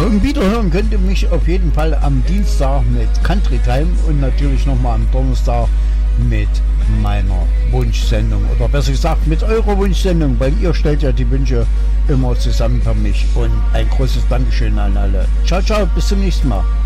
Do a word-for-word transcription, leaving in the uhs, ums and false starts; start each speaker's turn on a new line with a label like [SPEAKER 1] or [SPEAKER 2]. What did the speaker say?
[SPEAKER 1] und wiederhören könnt ihr mich auf jeden Fall am Dienstag mit Country Time und natürlich nochmal am Donnerstag mit meiner Wunschsendung oder besser gesagt mit eurer Wunschsendung, weil ihr stellt ja die Wünsche immer zusammen für mich und ein großes Dankeschön an alle. Ciao, ciao, bis zum nächsten Mal.